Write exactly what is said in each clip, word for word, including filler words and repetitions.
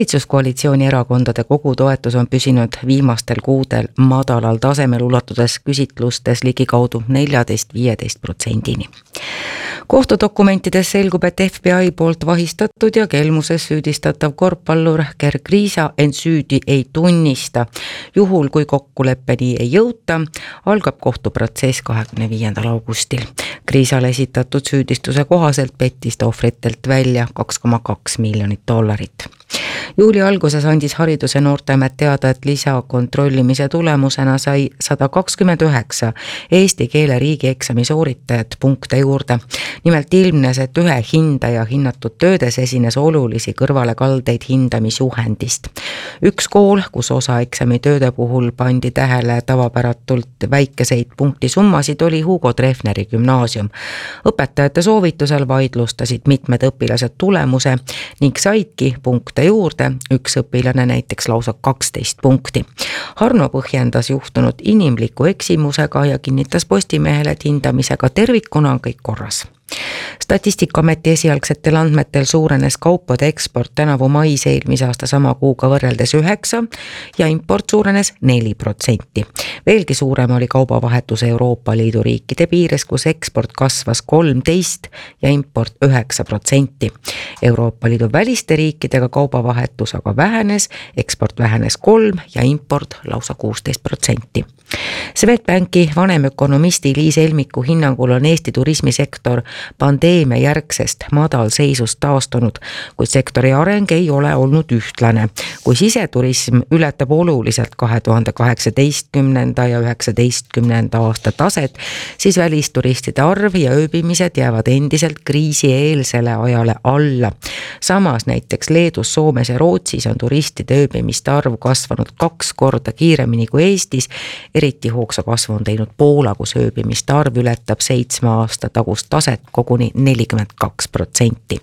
Valitsuskoalitsiooni erakondade kogutoetus on püsinud viimastel kuudel madalal tasemel, ulatudes küsitlustes ligikaudu neljateist viieteist protsendini. Kohtudokumentides selgub, et F B I poolt vahistatud ja kelmuses süüdistatav korvpallur Gerg Riisa end süüdi ei tunnista. Juhul, kui kokkuleppeni ei jõuta, algab kohtuprotsess kahekümne viiendal augustil. Riisale esitatud süüdistuse kohaselt pettis ta ohvritelt välja kaks koma kaks miljonit dollarit. Juuli alguses andis Hariduse Noorteamet teada, et lisakontrollimise tulemusena sai sada kakskümmend üheksa eesti keele riigieksami sooritajat punkte juurde. Nimelt ilmnes, et ühe hindaja hinnatud töödes esines olulisi kõrvalekaldeid hindamisjuhendist. Üks kool, kus osa eksamitööde puhul pandi tähele tavapäratult väikeseid punktisummasid, oli Hugo Treffneri gümnaasium. Õpetajate soovitusel vaidlustasid mitmed õpilased tulemuse ning saidki punkte juurde, üks õpilane näiteks lausa kaksteist punkti. Harno põhjendas juhtunud inimliku eksimusega ja kinnitas Postimehele, et hindamisega tervikuna on kõik korras. Statistikaameti esialgsetel andmetel suurenes kaupade eksport tänavu mais eelmise aasta sama kuuga võrreldes üheksa ja import suurenes neli protsenti. Veelgi suurem oli kaubavahetus Euroopa Liidu riikide piires, kus eksport kasvas kolmteist ja import üheksa protsenti. Euroopa Liidu väliste riikidega kaubavahetus aga vähenes, eksport vähenes kolm ja import lausa kuusteist protsenti. Swedbanki vanemökonomisti Liis Elmiku hinnangul on Eesti turismisektor pandeemia järgsest madalseisust taastunud, kuid sektori areng ei ole olnud ühtlane. Kui siseturism ületab oluliselt kahe tuhande kaheksateistkümnenda ja üheksateistkümnenda aasta taset, siis välisturistide arv ja ööbimised jäävad endiselt kriisieelsele ajale alla. Samas näiteks Leedus, Soomes ja Rootsis on turistide ööbimiste arv kasvanud kaks korda kiiremini kui Eestis. Eriti hoogsa kasvu on teinud Poola, kus ööbimiste arv ületab seitsme aasta tagust taset koguni nelikümmend kaks protsenti.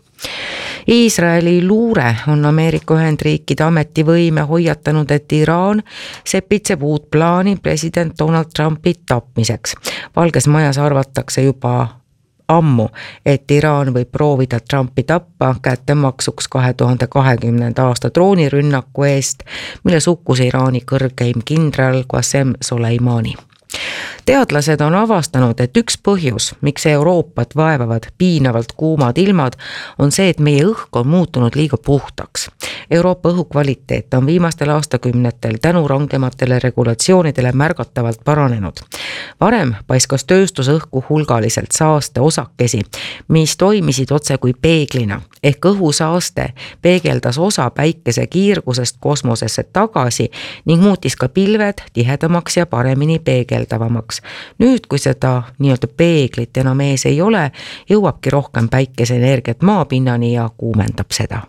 Iisraeli luure on Ameerika Ühendriikide ametivõime hoiatanud, et Iraan sepitseb uut plaani president Donald Trumpi tapmiseks. Valges majas arvatakse juba ammu, et Iraan võib proovida Trumpi tappa kättemaksuks kahe tuhande kahekümnenda aasta droonirünnaku eest, mille sukkus Iraani kõrgeim kindral Qasem Soleimani. Teadlased on avastanud, et üks põhjus, miks Euroopat vaevavad piinavalt kuumad ilmad, on see, et meie õhk on muutunud liiga puhtaks. Euroopa õhukvaliteet on viimastel aastakümnetel tänu rangematele regulatsioonidele märgatavalt paranenud. Varem paiskas tööstus õhku hulgaliselt saaste osakesi, mis toimisid otse kui peeglina, ehk õhusaaste peegeldas osa päikese kiirgusest kosmosesse tagasi ning muutis ka pilved tihedamaks ja paremini peegeldavamaks. Nüüd, kui seda nii-öelda peeglit enam ees ei ole, jõuabki rohkem päikeseenergiat maapinnani ja kuumendab seda.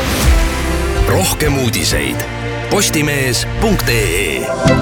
Rohkem uudiseid postimees punkt ee.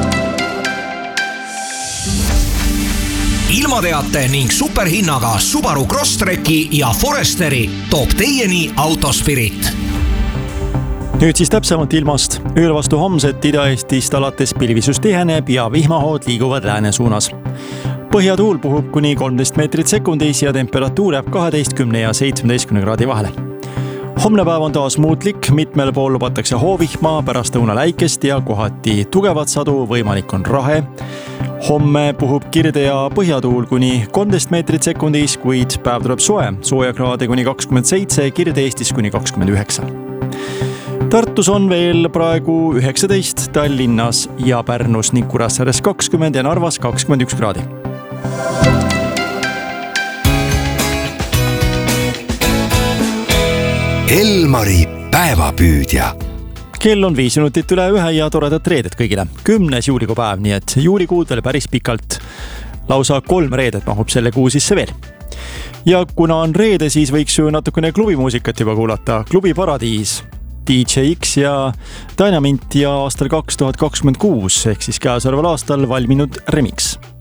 Ilmateate ning superhinnaga Subaru Crosstreki ja Foresteri toob teieni Autospirit. Nüüd siis täpsemalt ilmast. Ööl vastu homset Ida-Eestist alates pilvisus tiheneb ja vihmahood liiguvad lääne suunas. Põhjatuul puhub kuni kolmteist meetrit sekundis ja temperatuur jääb kaheteistkümne ja seitsmeteistkümne kraadi vahele. Homne päev on taas muutlik, mitmel pool lubatakse hoovihma, pärast õuna läikest ja kohati tugevat sadu, võimalik on rahe. Homme puhub kirde ja põhjatuul kuni kolmteist meetrit sekundis, kuid päev tuleb soe, soojakraade kuni kakskümmend seitse, kirde Eestis kuni kakskümmend üheksa. Tartus on veel praegu üheksateist, Tallinnas ja Pärnus ning Kuressaares kakskümmend ja Narvas kakskümmend üks kraadi. Elmari päevapüüdja. Kell on viis minutit üle ühe ja toredat reedet kõigile. Kümnes juulikuu päev, nii et juulikuud veel päris pikalt. Lausa kolm reedet mahub selle kuu sisse veel. Ja kuna on reede, siis võiks ju natukene klubimuusikat juba kuulata. Klubi Paradiis, D J X ja Dynamint ja aastal kaks tuhat kakskümmend kuus ehk siis käesoleval aastal valminud remix.